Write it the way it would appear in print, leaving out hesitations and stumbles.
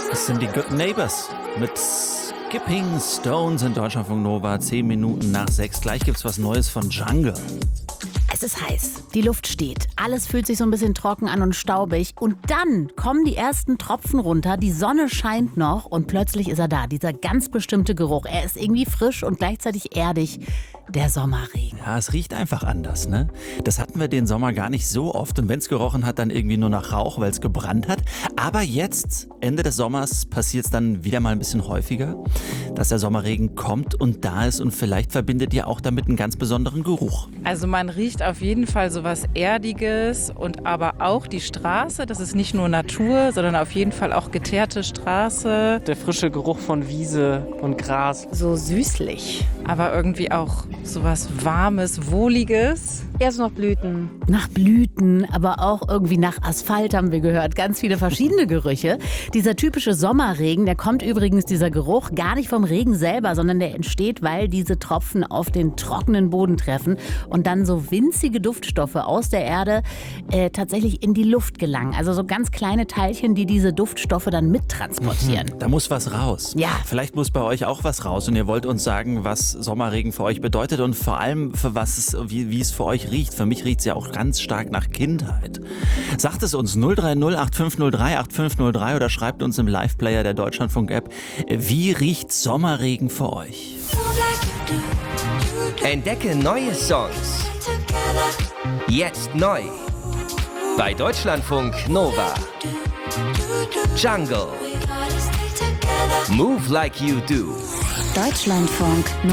Das sind die Good Neighbors mit Skipping Stones in Deutschlandfunk Nova. 10 Minuten nach 6. Gleich gibt's was Neues von Jungle. Es ist heiß, die Luft steht, alles fühlt sich so ein bisschen trocken an und staubig. Und dann kommen die ersten Tropfen runter, die Sonne scheint noch und plötzlich ist er da, dieser ganz bestimmte Geruch. Er ist irgendwie frisch und gleichzeitig erdig, der Sommerregen. Ja, es riecht einfach anders, ne? Das hatten wir den Sommer gar nicht so oft. Und wenn es gerochen hat, dann irgendwie nur nach Rauch, weil es gebrannt hat. Aber jetzt, Ende des Sommers, passiert es dann wieder mal ein bisschen häufiger, dass der Sommerregen kommt und da ist. Und vielleicht verbindet ihr auch damit einen ganz besonderen Geruch. Also man riecht auf jeden Fall so was Erdiges und aber auch die Straße. Das ist nicht nur Natur, sondern auf jeden Fall auch geteerte Straße. Der frische Geruch von Wiese und Gras. So süßlich, aber irgendwie auch so was Warmes, Wohliges. Erst noch Blüten. Nach Blüten, aber auch irgendwie nach Asphalt haben wir gehört. Ganz viele verschiedene Gerüche. Dieser typische Sommerregen, der kommt übrigens, dieser Geruch, gar nicht vom Regen selber, sondern der entsteht, weil diese Tropfen auf den trockenen Boden treffen und dann so winzige Duftstoffe aus der Erde tatsächlich in die Luft gelangen. Also so ganz kleine Teilchen, die diese Duftstoffe dann mittransportieren. Da muss was raus. Ja. Vielleicht muss bei euch auch was raus und ihr wollt uns sagen, was Sommerregen für euch bedeutet und vor allem für was es, wie es für euch riecht. Für mich riecht es ja auch ganz stark nach Kindheit. Sagt es uns 030 8503 8503 oder schreibt uns im Live-Player der Deutschlandfunk-App, wie riecht Sommerregen für euch? Entdecke neue Songs. Jetzt neu. Bei Deutschlandfunk Nova. Jungle. Move Like You Do. Deutschlandfunk